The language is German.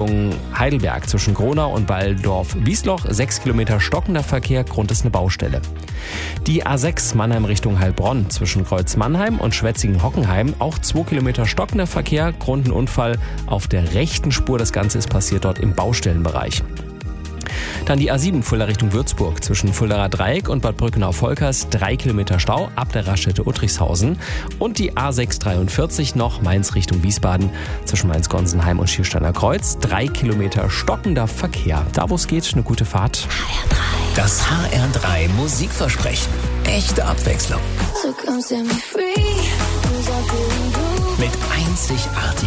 Richtung Heidelberg zwischen Gronau und Walldorf-Wiesloch 6 Kilometer stockender Verkehr, Grund ist eine Baustelle. Die A6 Mannheim Richtung Heilbronn zwischen Kreuz Mannheim und Schwetzingen-Hockenheim auch 2 Kilometer stockender Verkehr, Grund ein Unfall auf der rechten Spur. Das Ganze ist passiert dort im Baustellenbereich. Dann die A7 Fulda Richtung Würzburg zwischen Fuldaer Dreieck und Bad Brückenau-Volkers 3 Kilometer Stau ab der Raststätte Uttrichshausen. Und die A643 noch Mainz Richtung Wiesbaden zwischen Mainz-Gonsenheim und Schiersteiner Kreuz 3 Kilometer stockender Verkehr. Da wo es geht, eine gute Fahrt. Das HR3 Musikversprechen. Echte Abwechslung. Mit einzigartigen